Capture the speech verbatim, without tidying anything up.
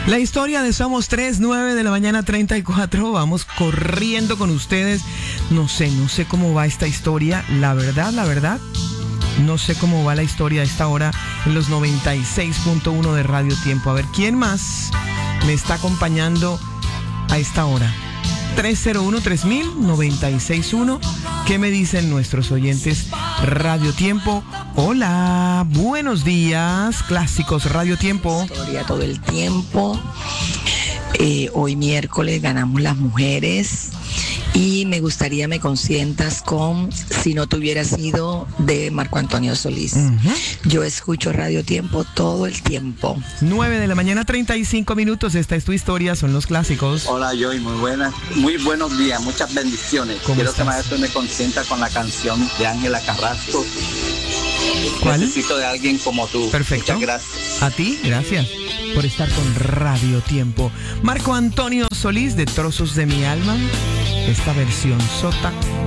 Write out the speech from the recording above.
La historia de Somos Tres, nueve de la mañana, treinta y cuatro. Vamos corriendo con ustedes. No sé, no sé cómo va esta historia. La verdad, la verdad, no sé cómo va la historia a esta hora en los noventa y seis punto uno de Radio Tiempo. A ver, ¿quién más me está acompañando a esta hora? tres cero uno tres mil noventa y seis uno. ¿Qué me dicen nuestros oyentes? Radio Tiempo. Hola, buenos días, clásicos Radio Tiempo. Historia todo el tiempo. Eh, hoy miércoles ganamos las mujeres. Y me gustaría me consientas con Si no te hubiera sido, de Marco Antonio Solís. Uh-huh. Yo escucho Radio Tiempo todo el tiempo. nueve de la mañana, treinta y cinco minutos. Esta es tu historia, son los clásicos. Hola, Joy, muy buenas, muy buenos días, muchas bendiciones. Quiero estás? que maestro me consienta con la canción de Ángela Carrasco. ¿Cuál? Necesito de alguien como tú. Perfecto. Muchas gracias. A ti, gracias por estar con Radio Tiempo. Marco Antonio Solís, de Trozos de mi Alma. Esta versión sota